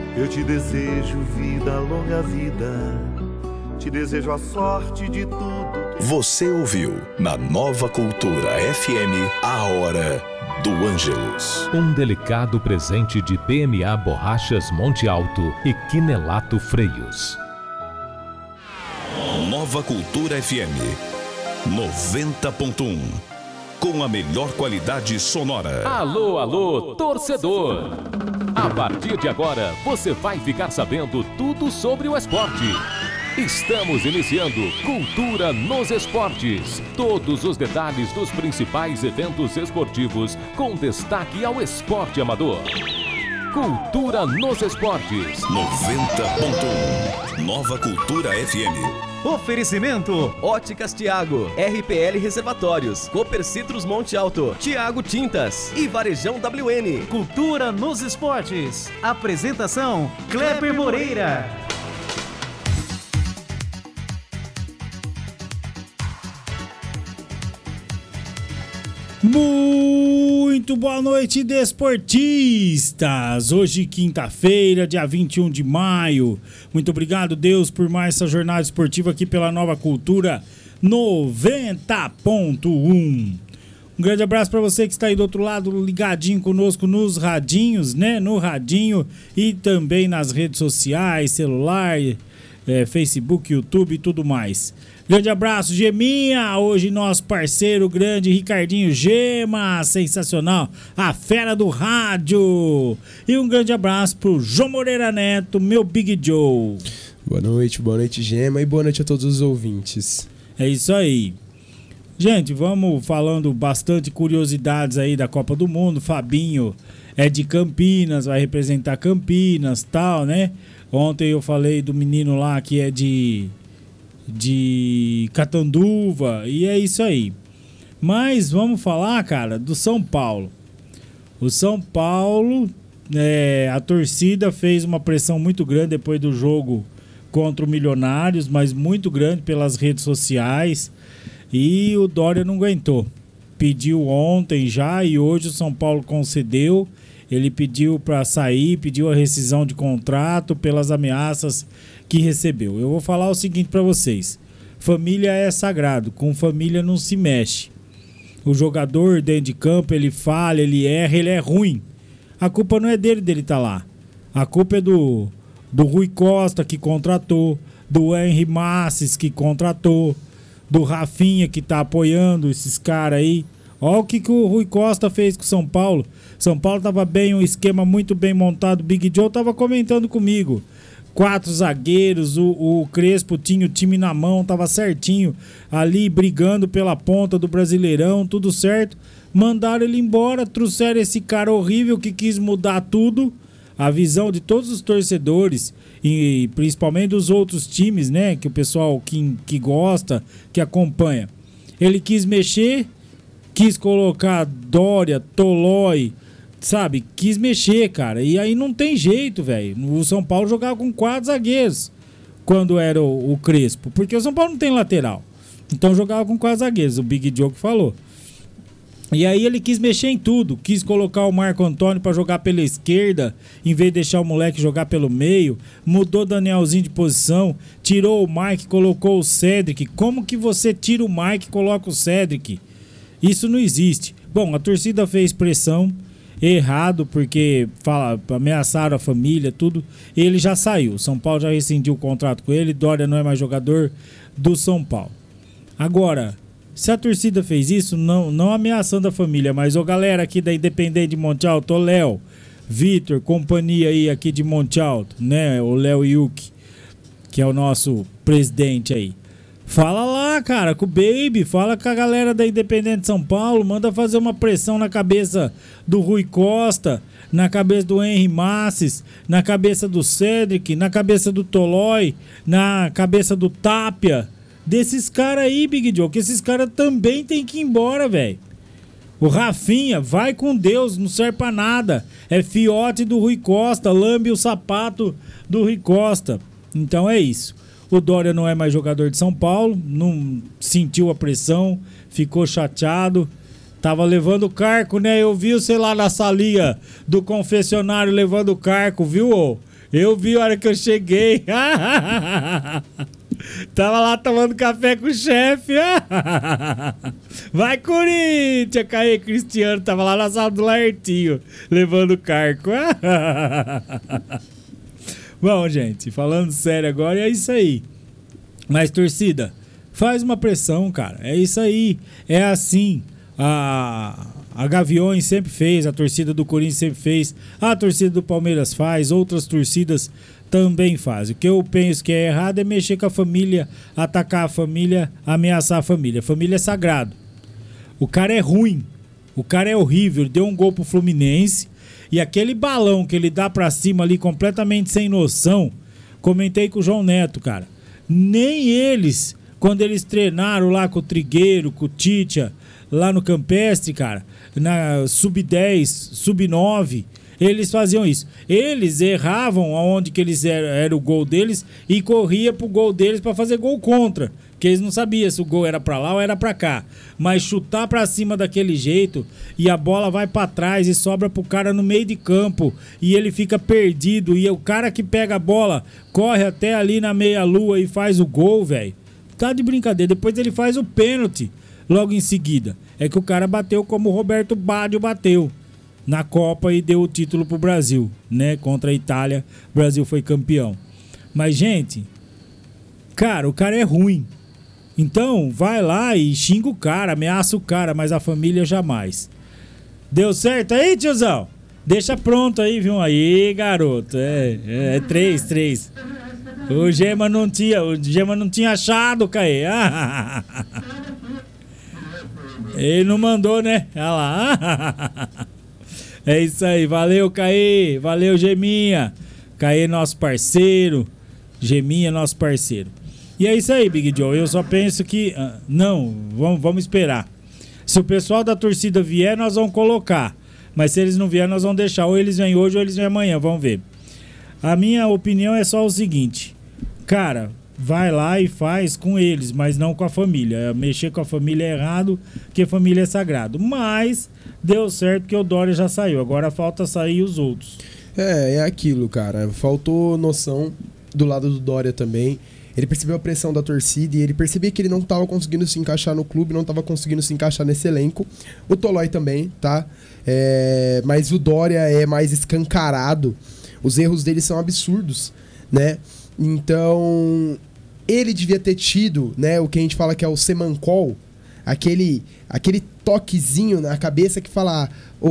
Eu te desejo vida, longa vida. Te desejo a sorte de tudo. Você ouviu na Nova Cultura FM a Hora do Ângelus. Um delicado presente de PMA Borrachas Monte Alto e Quinelato Freios. Nova Cultura FM 90.1, com a melhor qualidade sonora. Alô, alô, torcedor! A partir de agora, você vai ficar sabendo tudo sobre o esporte. Estamos iniciando Cultura nos Esportes. Todos os detalhes dos principais eventos esportivos, com destaque ao esporte amador. Cultura nos Esportes. 90.1, Nova Cultura FM. Oferecimento: Óticas Tiago, RPL Reservatórios, Cooper Citrus Monte Alto, Tiago Tintas e Varejão WN. Cultura nos Esportes. Apresentação: Kleber Moreira. Muito boa noite, desportistas! Hoje, quinta-feira, dia 21 de maio. Muito obrigado, Deus, por mais essa jornada esportiva aqui pela Nova Cultura 90.1. Um grande abraço para você que está aí do outro lado, ligadinho conosco nos radinhos, né? No radinho e também nas redes sociais, celular, Facebook, YouTube e tudo mais. Grande abraço, Geminha, hoje nosso parceiro grande Ricardinho Gema, sensacional, a fera do rádio. E um grande abraço pro João Moreira Neto, meu Big Joe. Boa noite Gema e boa noite a todos os ouvintes. É isso aí. Gente, vamos falando bastante curiosidades aí da Copa do Mundo. Fabinho é de Campinas, vai representar Campinas, tal, né? Ontem eu falei do menino lá que é de Catanduva, e é isso aí. Mas vamos falar, cara, do São Paulo. O São Paulo, a torcida fez uma pressão muito grande depois do jogo contra o Milionários, mas muito grande pelas redes sociais, e o Dória não aguentou. Pediu ontem já, e hoje o São Paulo concedeu. Ele pediu para sair, pediu a rescisão de contrato pelas ameaças que recebeu. Eu vou falar o seguinte para vocês: família é sagrado, com família não se mexe. O jogador dentro de campo, ele falha, ele erra, ele é ruim. A culpa não é dele estar lá. A culpa é do Rui Costa, que contratou, do Henry Massis, que contratou, do Rafinha, que tá apoiando esses caras aí. Olha o que o Rui Costa fez com o São Paulo. São Paulo tava bem, um esquema muito bem montado. Big Joe tava comentando comigo. 4 zagueiros, o Crespo tinha o time na mão, tava certinho, ali brigando pela ponta do Brasileirão, tudo certo. Mandaram ele embora, trouxeram esse cara horrível que quis mudar tudo, a visão de todos os torcedores, e principalmente dos outros times, né, que o pessoal que gosta, que acompanha. Ele quis mexer, quis colocar Dória, Tolói, sabe, quis mexer, cara, e aí não tem jeito, velho. O São Paulo jogava com 4 zagueiros quando era o Crespo, porque o São Paulo não tem lateral, então jogava com 4 zagueiros, o Big Joe que falou. E aí ele quis mexer em tudo, quis colocar o Marco Antônio pra jogar pela esquerda, em vez de deixar o moleque jogar pelo meio, mudou o Danielzinho de posição, tirou o Mike, colocou o Cedric. Como que você tira o Mike e coloca o Cedric? Isso não existe. Bom, a torcida fez pressão, errado, porque ameaçaram a família, tudo. Ele já saiu. São Paulo já rescindiu o contrato com ele. Dória não é mais jogador do São Paulo. Agora, se a torcida fez isso, não ameaçando a família, mas galera aqui da Independente de Monte Alto, o Léo, Vitor, companhia aí aqui de Monte Alto, né? O Léo Yuki, que é o nosso presidente aí. Fala lá, cara, com o Baby, fala com a galera da Independente de São Paulo, manda fazer uma pressão na cabeça do Rui Costa, na cabeça do Henry Massis, na cabeça do Cedric, na cabeça do Tolói, na cabeça do Tapia, desses caras aí, Big Joe, que esses caras também tem que ir embora, velho. O Rafinha, vai com Deus, não serve pra nada, é fiote do Rui Costa, lambe o sapato do Rui Costa. Então é isso. O Dória não é mais jogador de São Paulo, não sentiu a pressão, ficou chateado, tava levando o carco, né? Eu vi você lá na salinha do confessionário levando o carco, viu? Eu vi a hora que eu cheguei. Tava lá tomando café com o chefe. Vai, Corinthians! Caí Cristiano. Tava lá na sala do Laertinho, levando o carco. Bom, gente, falando sério agora, é isso aí. Mas, torcida, faz uma pressão, cara. É isso aí. É assim. A Gaviões sempre fez, a torcida do Corinthians sempre fez, a torcida do Palmeiras faz, outras torcidas também fazem. O que eu penso que é errado é mexer com a família, atacar a família, ameaçar a família. A família é sagrado. O cara é ruim, o cara é horrível, ele deu um gol pro Fluminense e aquele balão que ele dá pra cima ali completamente sem noção, comentei com o João Neto, cara. Nem eles, quando eles treinaram lá com o Trigueiro, com o Titia, lá no Campestre, cara, na sub-10, sub-9, eles faziam isso. Eles erravam aonde que eles era o gol deles e corria pro gol deles pra fazer gol contra, que eles não sabiam se o gol era pra lá ou era pra cá. Mas chutar pra cima daquele jeito e a bola vai pra trás e sobra pro cara no meio de campo e ele fica perdido e o cara que pega a bola corre até ali na meia-lua e faz o gol, velho. Tá de brincadeira. Depois ele faz o pênalti logo em seguida. É que o cara bateu como o Roberto Baggio bateu na Copa e deu o título pro Brasil, né? Contra a Itália, o Brasil foi campeão. Mas, gente, cara, o cara é ruim. Então, vai lá e xinga o cara, ameaça o cara, mas a família jamais. Deu certo aí, tiozão? Deixa pronto aí, viu? Aí, garoto. É 3. O Gema não tinha achado, Caê. Ele não mandou, né? Olha lá. É isso aí. Valeu, Caê. Valeu, Geminha. Caê, nosso parceiro. Geminha, nosso parceiro. E é isso aí, Big Joe. Eu só penso que... não, vamos esperar. Se o pessoal da torcida vier, nós vamos colocar. Mas se eles não vierem, nós vamos deixar. Ou eles vêm hoje ou eles vêm amanhã. Vamos ver. A minha opinião é só o seguinte. Cara, vai lá e faz com eles, mas não com a família. Mexer com a família é errado, porque família é sagrado. Mas deu certo que o Dória já saiu. Agora falta sair os outros. É aquilo, cara. Faltou noção do lado do Dória também. Ele percebeu a pressão da torcida e ele percebia que ele não estava conseguindo se encaixar no clube, não estava conseguindo se encaixar nesse elenco. O Tolói também, tá? Mas o Dória é mais escancarado. Os erros dele são absurdos, né? Então, ele devia ter tido, né, o que a gente fala que é o semancol, aquele toquezinho na cabeça que fala,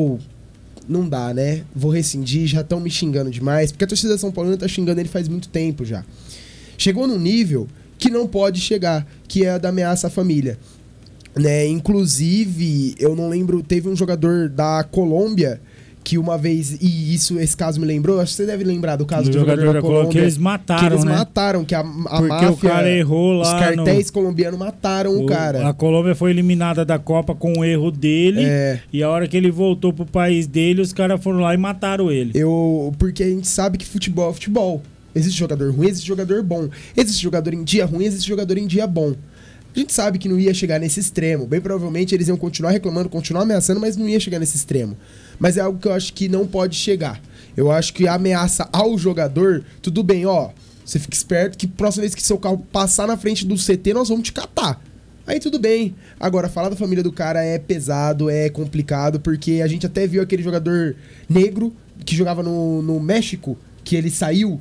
não dá, né? Vou rescindir, já estão me xingando demais, porque a torcida de São Paulo tá xingando ele faz muito tempo já. Chegou num nível que não pode chegar, que é a da ameaça à família, né? Inclusive, eu não lembro, teve um jogador da Colômbia que uma vez, e esse caso me lembrou, acho que você deve lembrar do caso do jogador da Colômbia. Que eles mataram, né? Mataram, que a porque máfia, o cara errou lá. Os cartéis colombianos mataram o cara. A Colômbia foi eliminada da Copa com o erro dele, e a hora que ele voltou pro país dele, os caras foram lá e mataram ele. Porque a gente sabe que futebol é futebol. Existe jogador ruim, existe jogador bom. Existe jogador em dia ruim, existe jogador em dia bom. A gente sabe que não ia chegar nesse extremo. Bem provavelmente eles iam continuar reclamando, continuar ameaçando, mas não ia chegar nesse extremo. Mas é algo que eu acho que não pode chegar. Eu acho que a ameaça ao jogador, tudo bem, você fica esperto que próxima vez que seu carro passar na frente do CT, nós vamos te catar. Aí tudo bem. Agora, falar da família do cara é pesado, é complicado, porque a gente até viu aquele jogador negro que jogava no México, que ele saiu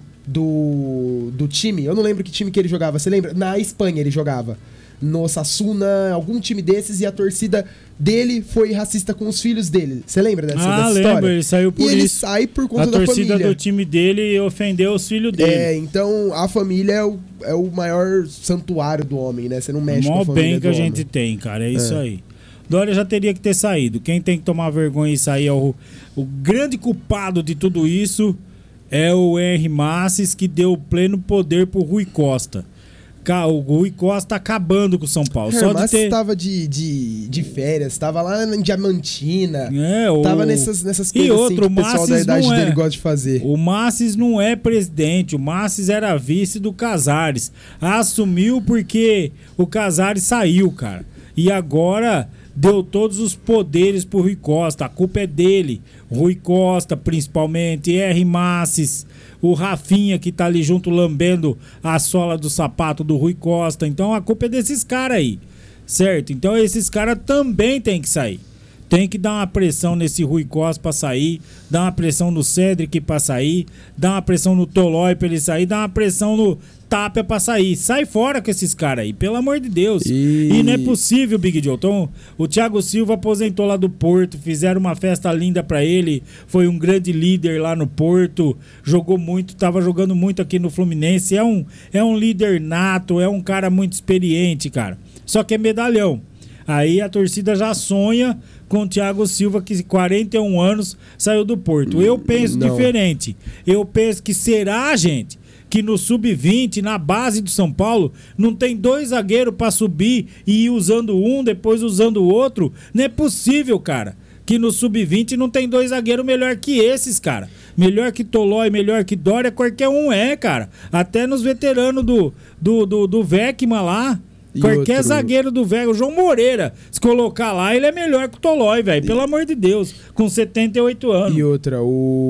do time. Eu não lembro que time que ele jogava, você lembra? Na Espanha ele jogava. No Osasuna, algum time desses, e a torcida dele foi racista com os filhos dele. Você lembra dessa história? Lembro, ele saiu por isso. Ele sai por conta da família. A torcida do time dele ofendeu os filhos dele. Então a família é o maior santuário do homem, né? Você não mexe com a família do homem. O maior bem que a gente tem, cara, é isso aí. Dória já teria que ter saído. Quem tem que tomar vergonha e sair é o grande culpado de tudo isso é o Henry Masses, que deu pleno poder pro Rui Costa. O Rui Costa tá acabando com o São Paulo. Só mas estava de férias, estava lá em Diamantina. Tava nessas coisas e outro, assim que o pessoal da idade dele gosta de fazer. O Masses não é presidente, o Masses era vice do Casares. Assumiu porque o Casares saiu, cara. E agora deu todos os poderes pro Rui Costa. A culpa é dele. Rui Costa, principalmente, R. Masses, o Rafinha, que tá ali junto lambendo a sola do sapato do Rui Costa. Então a culpa é desses caras aí, certo? Então esses caras também tem que sair. Tem que dar uma pressão nesse Rui Costa pra sair, dar uma pressão no Cedric pra sair, dar uma pressão no Tolói pra ele sair, dar uma pressão no Tapia pra sair. Sai fora com esses caras aí, pelo amor de Deus. E não é possível, Big Joe. Então, o Thiago Silva aposentou lá do Porto, fizeram uma festa linda pra ele, foi um grande líder lá no Porto, jogou muito, tava jogando muito aqui no Fluminense, é um líder nato, é um cara muito experiente, cara. Só que é medalhão. Aí a torcida já sonha com o Thiago Silva, que 41 anos saiu do Porto. Eu penso diferente. Eu penso que será, gente, que no Sub-20, na base do São Paulo, não tem 2 zagueiros pra subir e ir usando um, depois usando o outro? Não é possível, cara, que no Sub-20 não tem 2 zagueiros melhor que esses, cara. Melhor que Tolói, melhor que Dória, qualquer um cara. Até nos veteranos do Vecma lá. Qualquer zagueiro do velho, o João Moreira, se colocar lá, ele é melhor que o Tolói, velho. Pelo amor de Deus, com 78 anos. E outra,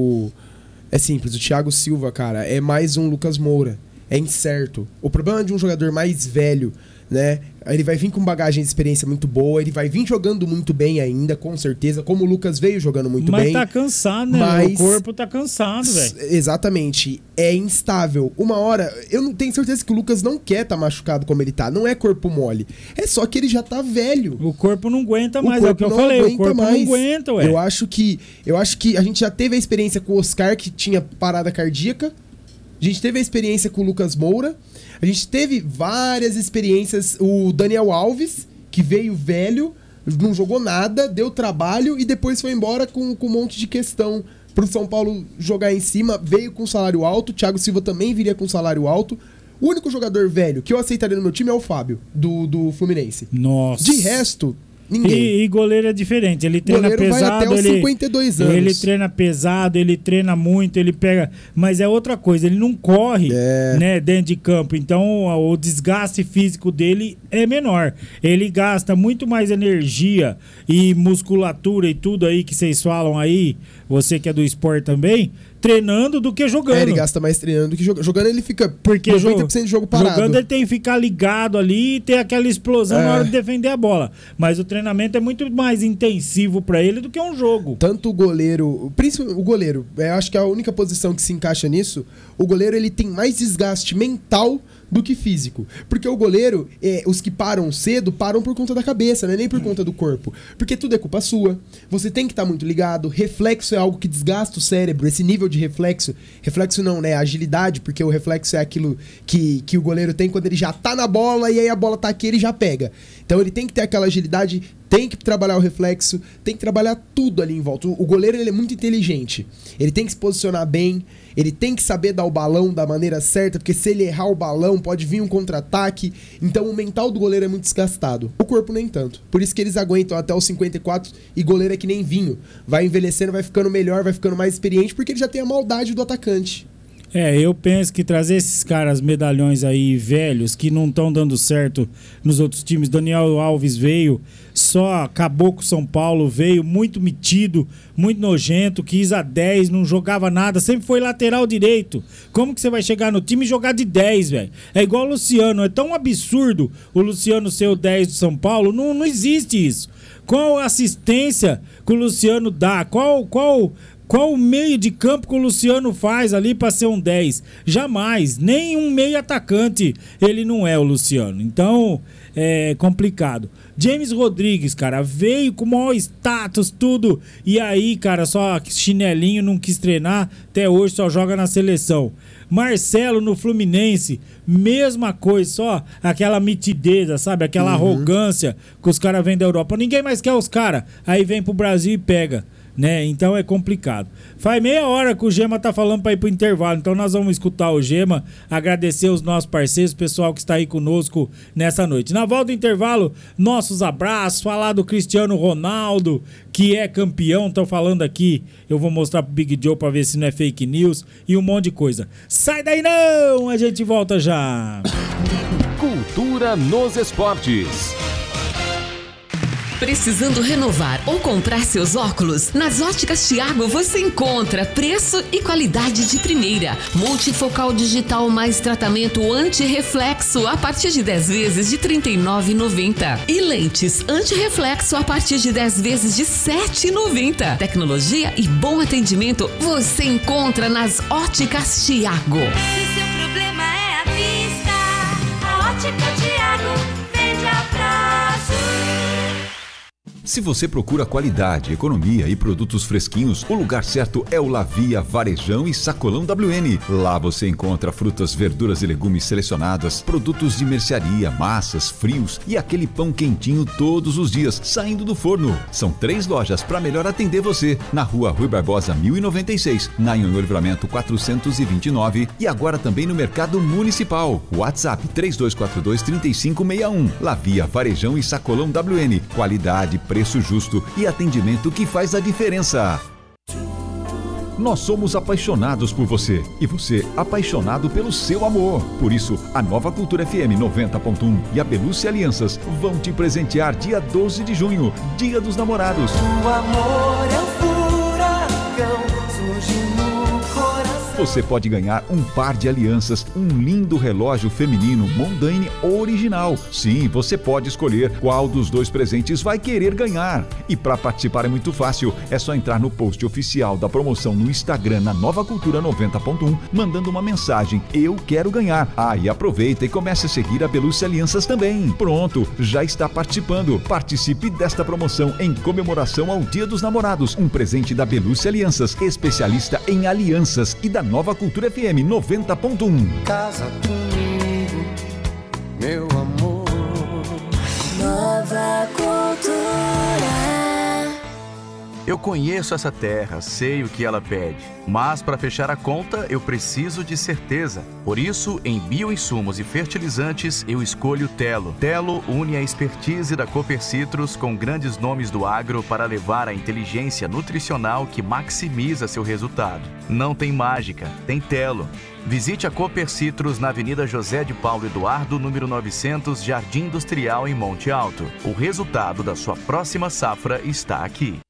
é simples, o Thiago Silva, cara, é mais um Lucas Moura. É incerto. O problema de um jogador mais velho, né? Ele vai vir com bagagem de experiência muito boa, ele vai vir jogando muito bem ainda, com certeza, como o Lucas veio jogando muito bem. Mas tá cansado, né? O corpo tá cansado, velho. Exatamente. É instável. Uma hora, eu não tenho certeza que o Lucas não quer tá machucado como ele tá. Não é corpo mole. É só que ele já tá velho. O corpo não aguenta mais, é o que eu falei. O corpo não aguenta, ué. Eu acho que a gente já teve a experiência com o Oscar, que tinha parada cardíaca. A gente teve a experiência com o Lucas Moura. A gente teve várias experiências. O Daniel Alves, que veio velho, não jogou nada, deu trabalho e depois foi embora com um monte de questão pro São Paulo jogar em cima. Veio com salário alto. Thiago Silva também viria com salário alto. O único jogador velho que eu aceitaria no meu time é o Fábio, do Fluminense. Nossa. De resto, ninguém. E goleiro é diferente, ele treina goleiro pesado, vai até os 52 anos. Ele treina pesado, ele treina muito, ele pega, mas é outra coisa, ele não corre, né, dentro de campo, então o desgaste físico dele é menor. Ele gasta muito mais energia e musculatura e tudo aí que vocês falam aí, você que é do esporte também, treinando do que jogando. Ele gasta mais treinando do que jogando. Jogando ele fica porque 90% de jogo parado. Jogando ele tem que ficar ligado ali e ter aquela explosão na hora de defender a bola. Mas o treinamento é muito mais intensivo pra ele do que um jogo. Tanto o goleiro, principalmente o goleiro, eu acho que é a única posição que se encaixa nisso, o goleiro ele tem mais desgaste mental do que físico. Porque o goleiro, os que param cedo, param por conta da cabeça, né? Nem por conta do corpo. Porque tudo é culpa sua. Você tem que estar muito ligado. Reflexo é algo que desgasta o cérebro. Esse nível de reflexo não, né? Agilidade, porque o reflexo é aquilo que o goleiro tem quando ele já tá na bola e aí a bola tá aqui, ele já pega. Então ele tem que ter aquela agilidade, tem que trabalhar o reflexo, tem que trabalhar tudo ali em volta. O goleiro, ele é muito inteligente. Ele tem que se posicionar bem, ele tem que saber dar o balão da maneira certa, porque se ele errar o balão, pode vir um contra-ataque. Então o mental do goleiro é muito desgastado. O corpo nem tanto. Por isso que eles aguentam até os 54 e goleiro é que nem vinho. Vai envelhecendo, vai ficando melhor, vai ficando mais experiente, porque ele já tem a maldade do atacante. Eu penso que trazer esses caras medalhões aí velhos que não estão dando certo nos outros times. Daniel Alves veio, só acabou com o São Paulo, veio muito metido, muito nojento, quis a 10, não jogava nada, sempre foi lateral direito. Como que você vai chegar no time e jogar de 10, velho? É igual o Luciano, é tão absurdo o Luciano ser o 10 do São Paulo, não existe isso. Qual assistência que o Luciano dá? Qual o meio de campo que o Luciano faz ali para ser um 10? Jamais. Nem um meio atacante ele não é, o Luciano. Então, é complicado. James Rodrigues, cara, veio com o maior status, tudo. E aí, cara, só chinelinho, não quis treinar. Até hoje só joga na seleção. Marcelo no Fluminense, mesma coisa, só aquela mitideza, sabe? Aquela arrogância que os caras vêm da Europa. Ninguém mais quer os caras. Aí vem pro Brasil e pega. Né? Então é complicado. Faz meia hora que o Gema tá falando para ir pro intervalo, então nós vamos escutar o Gema, agradecer os nossos parceiros, o pessoal que está aí conosco nessa noite. Na volta do intervalo, nossos abraços, falar do Cristiano Ronaldo, que é campeão, estão falando aqui, eu vou mostrar pro Big Joe para ver se não é fake news e um monte de coisa. Sai daí não, a gente volta já. Cultura nos esportes. Precisando renovar ou comprar seus óculos? Nas Óticas Thiago você encontra preço e qualidade de primeira. Multifocal digital mais tratamento anti-reflexo a partir de 10 vezes de R$ 39,90. E lentes anti-reflexo a partir de 10 vezes de R$ 7,90. Tecnologia e bom atendimento você encontra nas Óticas Thiago. Se seu problema é a vista, a Ótica Thiago vende a prazo. Se você procura qualidade, economia e produtos fresquinhos, o lugar certo é o Lavia Varejão e Sacolão WN. Lá você encontra frutas, verduras e legumes selecionadas, produtos de mercearia, massas, frios e aquele pão quentinho todos os dias, saindo do forno. São 3 lojas para melhor atender você. Na Rua Rui Barbosa 1096, na Anhanguera Livramento 429 e agora também no Mercado Municipal. WhatsApp 3242-3561. Lavia Varejão e Sacolão WN. Qualidade, preço justo e atendimento que faz a diferença. Nós somos apaixonados por você e você apaixonado pelo seu amor. Por isso, a Nova Cultura FM 90.1 e a Belucci Alianças vão te presentear dia 12 de junho, Dia dos Namorados. O amor é um furacão, surge no coração. Você pode ganhar um par de alianças, um lindo relógio feminino Mondaine original. Sim, você pode escolher qual dos 2 presentes vai querer ganhar. E para participar é muito fácil, é só entrar no post oficial da promoção no Instagram na Nova Cultura 90.1, mandando uma mensagem, eu quero ganhar. E aproveita e comece a seguir a Belucci Alianças também. Pronto, já está participando. Participe desta promoção em comemoração ao Dia dos Namorados. Um presente da Belucci Alianças, especialista em alianças, e da Nova Cultura FM 90.1. Casa comigo, meu amor. Nova Cultura. Eu conheço essa terra, sei o que ela pede, mas para fechar a conta eu preciso de certeza. Por isso, em bioinsumos e fertilizantes, eu escolho Telo. Telo une a expertise da Cooper Citrus com grandes nomes do agro para levar a inteligência nutricional que maximiza seu resultado. Não tem mágica, tem Telo. Visite a Cooper Citrus na Avenida José de Paulo Eduardo, número 900, Jardim Industrial, em Monte Alto. O resultado da sua próxima safra está aqui.